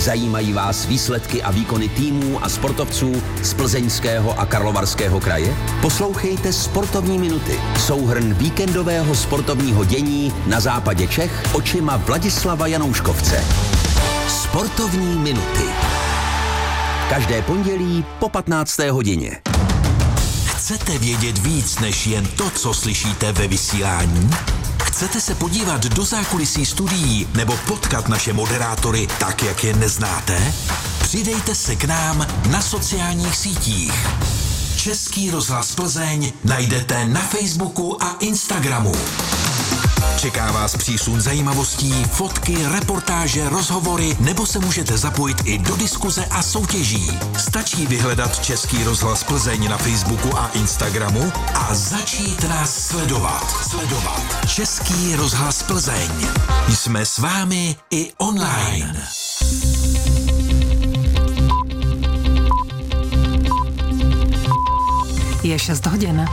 Zajímají vás výsledky a výkony týmů a sportovců z Plzeňského a Karlovarského kraje? Poslouchejte Sportovní minuty. Souhrn víkendového sportovního dění na západě Čech očima Vladislava Janouškovce. Sportovní minuty. Každé pondělí po 15. hodině. Chcete vědět víc než jen to, co slyšíte ve vysílání? Chcete se podívat do zákulisí studií nebo potkat naše moderátory tak, jak je neznáte? Přidejte se k nám na sociálních sítích. Český rozhlas Plzeň najdete na Facebooku a Instagramu. Čeká vás přísun zajímavostí, fotky, reportáže, rozhovory, nebo se můžete zapojit i do diskuze a soutěží. Stačí vyhledat Český rozhlas Plzeň na Facebooku a Instagramu a začít nás sledovat. Český rozhlas Plzeň. Jsme s vámi i online. Je 6 hodin.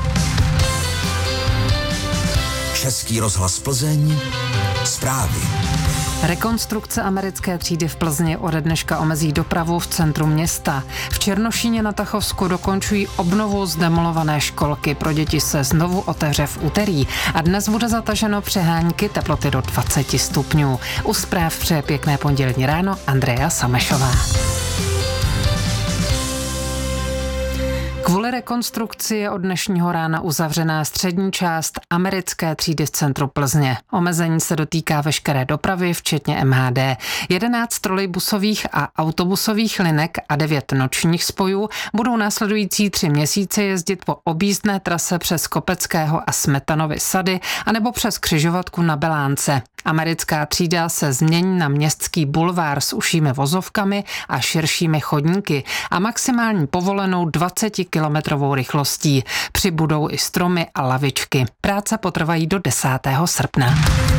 Český rozhlas Plzeň. Zprávy. Rekonstrukce americké třídy v Plzni ode dneška omezí dopravu v centru města. V Černošíně na Tachovsku dokončují obnovu zdemolované školky. Pro děti se znovu otevře v úterý a dnes bude zataženo přehánky, teploty do 20 stupňů. U zpráv přeje pěkné pondělní ráno Andrea Samešová. Kvůli rekonstrukci je od dnešního rána uzavřená střední část americké třídy v centru Plzně. Omezení se dotýká veškeré dopravy, včetně MHD. 11 trolejbusových a autobusových linek a 9 nočních spojů budou následující 3 měsíce jezdit po objízdné trase přes Kopeckého a Smetanovy sady anebo přes křižovatku na Belánce. Americká třída se změní na městský bulvár s užšími vozovkami a širšími chodníky a maximální povolenou 20-kilometrovou rychlostí. Přibudou i stromy a lavičky. Práce potrvají do 10. srpna.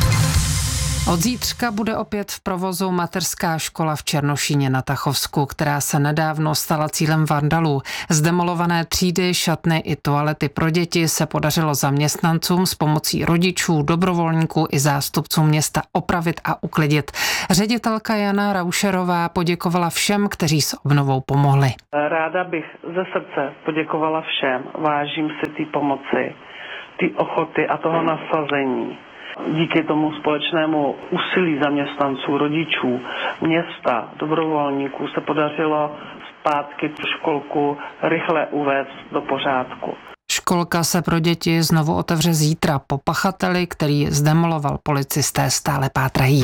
Od zítřka bude opět v provozu mateřská škola v Černošíně na Tachovsku, která se nedávno stala cílem vandalů. Zdemolované třídy, šatny i toalety pro děti se podařilo zaměstnancům s pomocí rodičů, dobrovolníků i zástupců města opravit a uklidit. Ředitelka Jana Raušerová poděkovala všem, kteří s obnovou pomohli. Ráda bych ze srdce poděkovala všem. Vážím si té pomoci, té ochoty a toho nasazení. Díky tomu společnému úsilí zaměstnanců, rodičů, města, dobrovolníků se podařilo zpátky tu školku rychle uvést do pořádku. Školka se pro děti znovu otevře zítra. Po pachateli, který zdemoloval, policisté stále pátrají.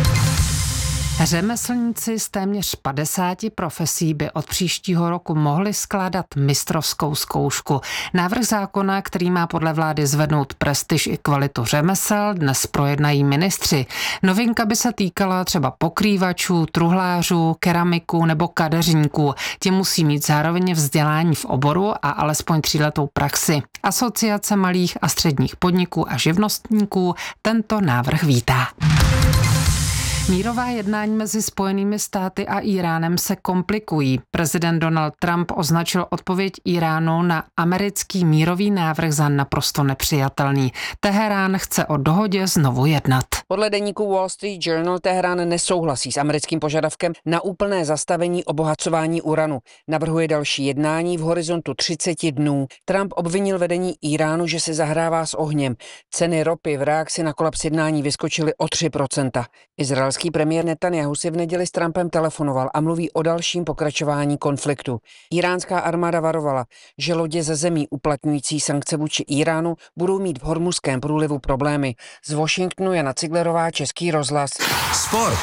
Řemeslníci z téměř 50 profesí by od příštího roku mohli skládat mistrovskou zkoušku. Návrh zákona, který má podle vlády zvednout prestiž i kvalitu řemesel, dnes projednají ministři. Novinka by se týkala třeba pokrývačů, truhlářů, keramiků nebo kadeřníků. Ti musí mít zároveň vzdělání v oboru a alespoň 3letou praxi. Asociace malých a středních podniků a živnostníků tento návrh vítá. Mírová jednání mezi Spojenými státy a Íránem se komplikují. Prezident Donald Trump označil odpověď Íránu na americký mírový návrh za naprosto nepřijatelný. Teherán chce o dohodě znovu jednat. Podle deníku Wall Street Journal Teherán nesouhlasí s americkým požadavkem na úplné zastavení obohacování uranu. Navrhuje další jednání v horizontu 30 dnů. Trump obvinil vedení Íránu, že se zahrává s ohněm. Ceny ropy v reakci na kolaps jednání vyskočily o 3%. Izraelský premiér Netanjahu si v neděli s Trumpem telefonoval a mluví o dalším pokračování konfliktu. Íránská armáda varovala, že lodě ze zemí uplatňující sankce vůči Íránu budou mít v Hormuzském průlivu problémy. Z Washingtonu Jana Ciglerová, Český rozhlas. Sport.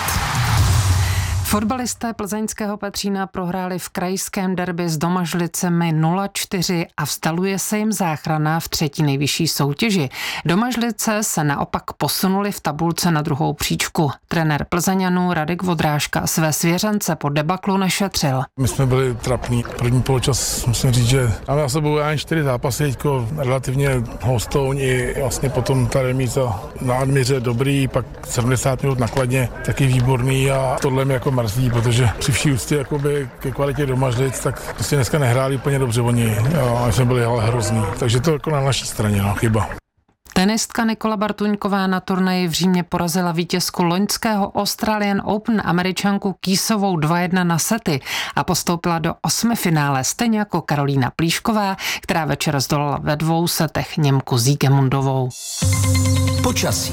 Fotbalisté plzeňského Petřína prohráli v krajském derby s Domažlicemi 0-4 a vzdaluje se jim záchrana v 3. nejvyšší soutěži. Domažlice se naopak posunuli v tabulce na 2. příčku. Trenér Plzeňanů Radek Vodrážka své svěřence po debaklu nešetřil. My jsme byli trapní. První poločas musím říct, že máme za sebou jen 4 zápasy, teďko relativně hostouň i vlastně potom ta remíza na Admiře dobrý, pak 70 minut nakladně taky výborný a tohle mi jako mrzí, protože při vší úctě jakoby ke kvalitě Domažlic, tak prostě dneska nehráli úplně dobře oni a jsme byli ale hrozný. Takže to jako na naší straně, chyba. Tenistka Nikola Bartuňková na turnaji v Římě porazila vítězku loňského Australian Open Američanku Kýsovou 2-1 na sety a postoupila do 8. finále, stejně jako Karolína Plíšková, která večer zdolala ve 2 setech Němku Siegemundovou. Počasí.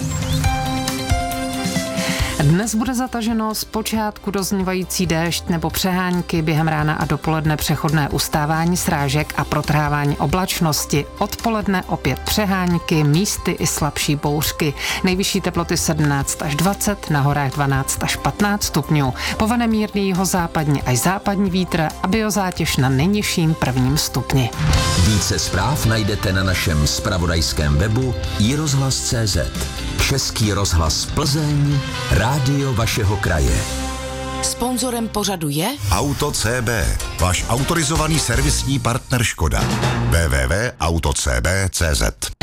Dnes bude zataženo zpočátku doznívající déšť nebo přehánky, během rána a dopoledne přechodné ustávání srážek a protrhávání oblačnosti. Odpoledne opět přehánky, místy i slabší bouřky. Nejvyšší teploty 17 až 20, na horách 12 až 15 stupňů. Povane mírný jihozápadní až západní vítr a biozátěž na nejnižším 1. stupni. Více zpráv najdete na našem zpravodajském webu iRozhlas.cz. Český rozhlas Plzeň, rádio vašeho kraje. Sponzorem pořadu je Auto CB, váš autorizovaný servisní partner Škoda. www.autocb.cz.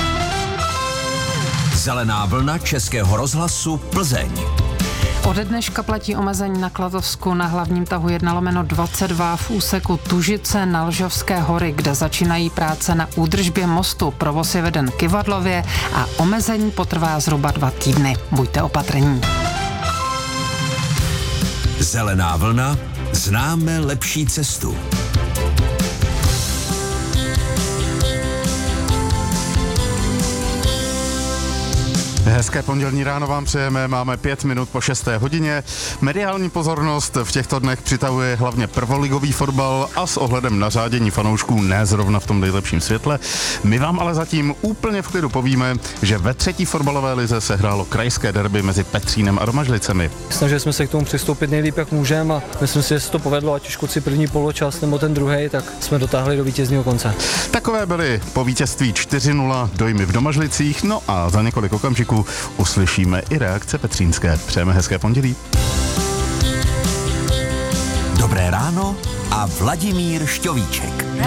Zelená vlna Českého rozhlasu Plzeň. Ode dneška platí omezení na Klatovsku na hlavním tahu 1/22 v úseku Tužice na Lžovské hory, kde začínají práce na údržbě mostu. Provoz je veden kyvadlově a omezení potrvá zhruba 2 týdny. Buďte opatrní. Zelená vlna, známe lepší cestu. Hezké pondělní ráno vám přejeme, máme 5 minut po 6. hodině. Mediální pozornost v těchto dnech přitahuje hlavně prvoligový fotbal a s ohledem na řádění fanoušků ne zrovna v tom nejlepším světle. My vám ale zatím úplně v klidu povíme, že ve 3. fotbalové lize se hrálo krajské derby mezi Petřínem a Domažlicemi. Snažili jsme se k tomu přistoupit nejlíp, jak můžeme a myslím si, že se to povedlo, ať už kluci první poločas nebo ten druhý, tak jsme dotáhli do vítězného konce. Takové byly po vítězství 4-0 dojmy v Domažlicích, no a za několik okamžiků uslyšíme i reakce petřínské. Přejeme hezké pondělí. Dobré ráno a Vladimír Šťovíček.